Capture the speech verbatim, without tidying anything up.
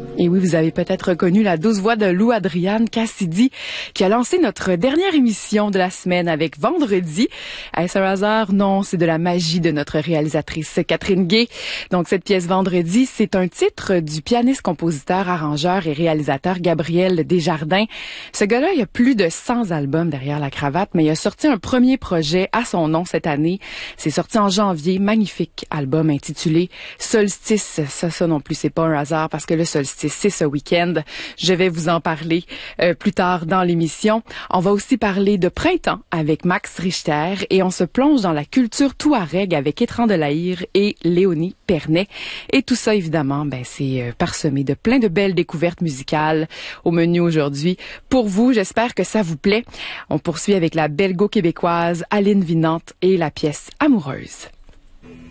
Et oui, vous avez peut-être reconnu la douce voix de Lou Adrienne Cassidy qui a lancé notre dernière émission de la semaine avec Vendredi. Est-ce un hasard? Non, c'est de la magie de notre réalisatrice Catherine Gay. Donc cette pièce Vendredi, c'est un titre du pianiste, compositeur, arrangeur et réalisateur Gabriel Desjardins. Ce gars-là, il a plus de cent albums derrière la cravate, mais il a sorti un premier projet à son nom cette année. C'est sorti en janvier, magnifique album intitulé Solstice. Ça, ça non plus, c'est pas un hasard parce que le solstice, c'est ce week-end. Je vais vous en parler euh, plus tard dans l'émission. On va aussi parler de printemps avec Max Richter et on se plonge dans la culture touareg avec Étran de Lahire et Léonie Pernet. Et tout ça, évidemment, ben c'est euh, parsemé de plein de belles découvertes musicales au menu aujourd'hui. Pour vous, j'espère que ça vous plaît. On poursuit avec la belgo-québécoise Aline Vinante et la pièce Amoureuse.